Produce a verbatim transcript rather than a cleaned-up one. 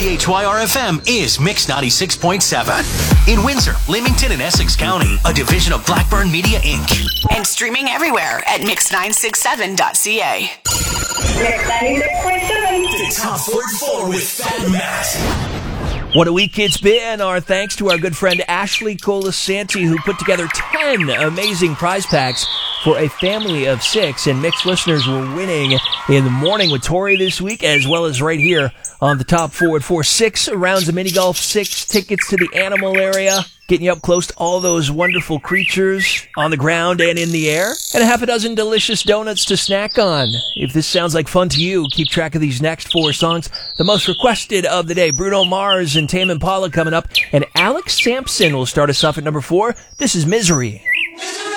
C H Y R F M is Mix ninety-six point seven. In Windsor, Leamington, and Essex County, a division of Blackburn Media, Incorporated. And streaming everywhere at mix nine six seven dot c a. Mix ninety-six point seven. The top forty-four with Fat Matt. What a week it's been. Our thanks to our good friend Ashley Colasanti, who put together ten amazing prize packs for a family of six. And Mix listeners were winning in the morning with Tori this week, as well as right here on the top forward four. Six rounds of mini golf, six tickets to the animal area, getting you up close to all those wonderful creatures on the ground and in the air, and a half a dozen delicious donuts to snack on. If this sounds like fun to you, keep track of these next four songs. The most requested of the day, Bruno Mars and Tame Impala coming up, and Alex Sampson will start us off at number four. This is Misery. Misery.